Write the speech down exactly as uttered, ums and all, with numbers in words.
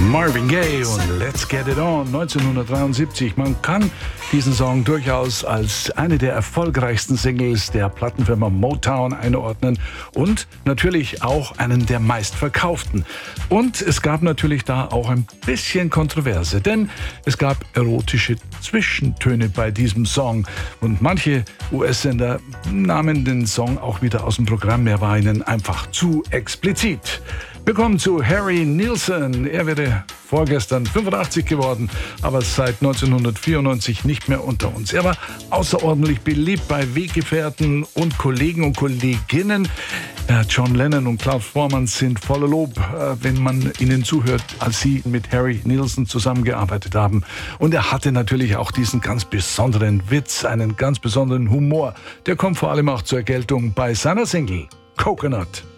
Marvin Gaye und Let's Get It On neunzehnhundertdreiundsiebzig. Man kann diesen Song durchaus als eine der erfolgreichsten Singles der Plattenfirma Motown einordnen und natürlich auch einen der meistverkauften. Und es gab natürlich da auch ein bisschen Kontroverse, denn es gab erotische Zwischentöne bei diesem Song und manche U S-Sender nahmen den Song auch wieder aus dem Programm. Er war ihnen einfach zu explizit. Willkommen zu Harry Nilsson. Er wäre vorgestern fünfundachtzig geworden, aber seit neunzehnhundertvierundneunzig nicht mehr unter uns. Er war außerordentlich beliebt bei Weggefährten und Kollegen und Kolleginnen. John Lennon und Klaus Voormann sind voller Lob, wenn man ihnen zuhört, als sie mit Harry Nilsson zusammengearbeitet haben. Und er hatte natürlich auch diesen ganz besonderen Witz, einen ganz besonderen Humor. Der kommt vor allem auch zur Geltung bei seiner Single Coconut.